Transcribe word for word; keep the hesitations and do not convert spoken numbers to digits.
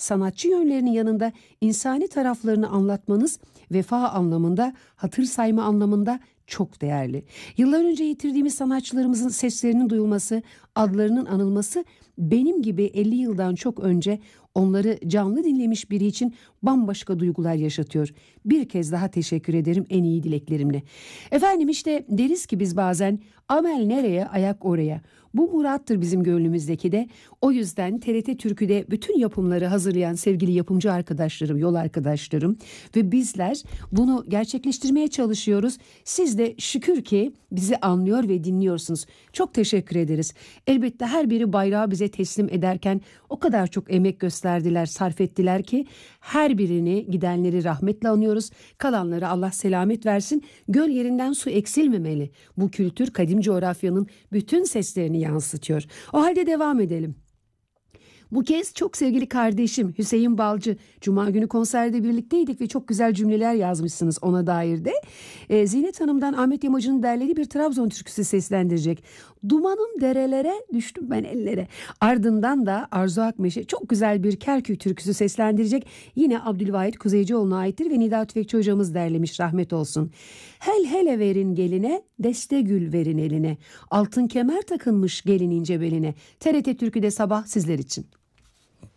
sanatçı yönlerinin yanında insani taraflarını anlatmanız vefa anlamında, hatır sayma anlamında çok değerli. Yıllar önce yitirdiğimiz sanatçılarımızın seslerinin duyulması, adlarının anılması benim gibi elli yıldan çok önce onları canlı dinlemiş biri için bambaşka duygular yaşatıyor. Bir kez daha teşekkür ederim en iyi dileklerimle. Efendim işte deriz ki biz bazen amel nereye ayak oraya. Bu murattır bizim gönlümüzdeki de. O yüzden T R T Türkü'de bütün yapımları hazırlayan sevgili yapımcı arkadaşlarım, yol arkadaşlarım ve bizler bunu gerçekleştirmeye çalışıyoruz. Siz de şükür ki bizi anlıyor ve dinliyorsunuz. Çok teşekkür ederiz. Elbette her biri bayrağı bize teslim ederken o kadar çok emek gösterdiler, sarf ettiler ki her birini, gidenleri rahmetle anıyoruz. Kalanları Allah selamet versin. Göl yerinden su eksilmemeli. Bu kültür kadim coğrafyanın bütün seslerini yansıtıyor. O halde devam edelim. Bu kez çok sevgili kardeşim Hüseyin Balcı, Cuma günü konserde birlikteydik ve çok güzel cümleler yazmışsınız ona dair de. Ee, Zinet Hanım'dan Ahmet Yamacı'nın derlediği bir Trabzon türküsü seslendirecek. Dumanım derelere, düştüm ben ellere. Ardından da Arzu Akmeş'e çok güzel bir Kerkük türküsü seslendirecek. Yine Abdülvahit Kuzeycioğlu'na aittir ve Nida Tüfekçi hocamız derlemiş, rahmet olsun. Hel hele verin geline, deste gül verin eline. Altın kemer takınmış gelin ince beline. T R T Türkü'de sabah sizler için.